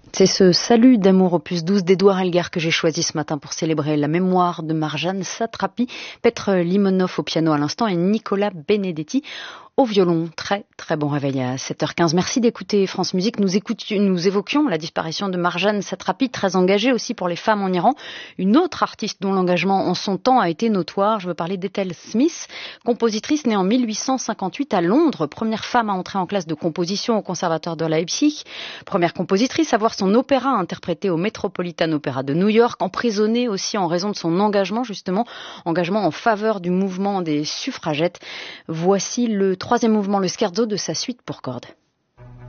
C'est ce salut d'amour opus 12 d'Édouard Elgar que j'ai choisi ce matin pour célébrer la mémoire de Marjane Satrapi, Petr Limonov au piano à l'instant et Nicolas Benedetti au violon. Très très bon réveil à 7h15. Merci d'écouter France Musique. Nous évoquions la disparition de Marjane Satrapi, très engagée aussi pour les femmes en Iran. Une autre artiste dont l'engagement en son temps a été notoire. Je veux parler d'Ethel Smith, compositrice née en 1858 à Londres, première femme à entrer en classe de composition au conservatoire de Leipzig, première compositrice à voir son opéra interprété au Metropolitan Opera de New York, emprisonnée aussi en raison de son engagement en faveur du mouvement des suffragettes. Voici le troisième mouvement, le scherzo de sa suite pour cordes.